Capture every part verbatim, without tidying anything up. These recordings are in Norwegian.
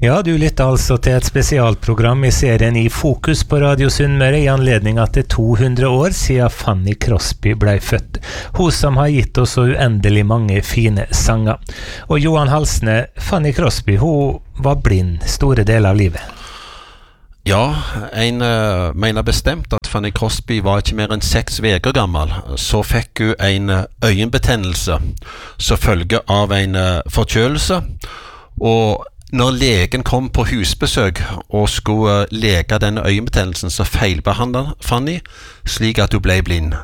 Ja, du lytter altså til et spesialprogram i serien I Fokus på Radio Sunnmøre i anledning at det er to hundre år siden Fanny Crosby ble født. Hun som har gitt oss så uendelig mange fine sanger. Og Johan Halsne, Fanny Crosby, hun var blind store deler av livet. Ja, en uh, mener bestemt at Fanny Crosby var ikke mer enn seks veker gammel. Så fikk hun en øyenbetennelse som følge av en uh, forkjølelse. Og når legen kom på husbesøk og skulle lege denne øyenbetennelsen, så feilbehandlet Fanny slik at hun ble blind.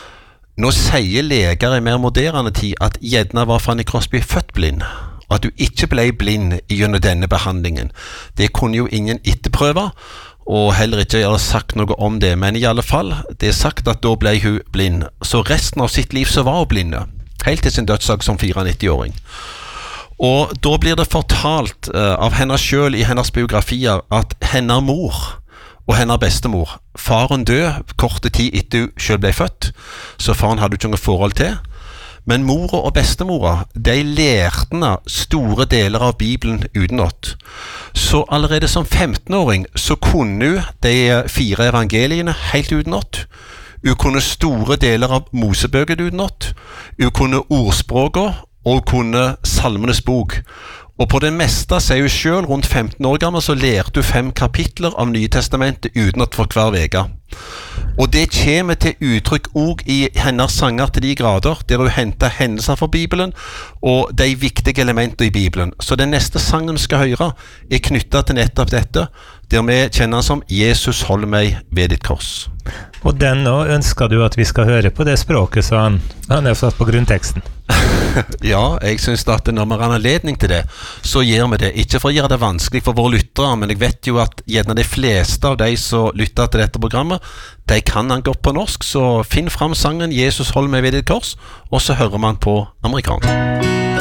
Nå sier leger i mer moderne tid at gjerne var Fanny Crosby født blind, og at hun ikke ble blind gjennom denne behandlingen. Det kunne jo ingen etterprøve, og heller ikke jeg har sagt noe om det, men i alle fall, det er sagt at da ble hun blind. Så resten av sitt liv så var hun blinde, helt til sin dødsdag som niogfire-åring. Og da blir det fortalt uh, av henne selv i hennes biografier at hennes mor og hennes bestemor, faren død korte tid etter hun selv ble født, så faren hadde ikke noe forhold til. Men mora og bestemora, de lærte henne store deler av Bibelen utenat. Så allerede som femtenåring så kunne hun de fire evangeliene helt utenat. Hun kunne store deler av Mosebøker utenat. Hun kunne ordspråket, og kunne Salmenes bok. Og på det meste, sier hun selv, rundt femten år gammel, så lærte hun fem kapitler av Nye Testamentet utenat for hver veke. Og det kommer til uttrykk også i hennes sanger til de grader, der hun henter hendelser fra Bibelen, og de viktige elementene i Bibelen. Så den neste sangen vi skal høre er knyttet til nettopp dette, der vi kjenner som Jesus hold meg ved ditt kors. Og den nå ønsker du at vi skal høre på det språket, så han, han er satt på grunnteksten. Ja, jeg synes at når vi har anledning til det, så gjør vi det. Ikke for å gjøre det vanskelig for våre lyttere, men jeg vet jo at gjerne de fleste av de som lytter til dette programmet, de kan han godt på norsk, så finn fram sangen Jesus hold meg ved ditt kors, og så hører man på amerikansk.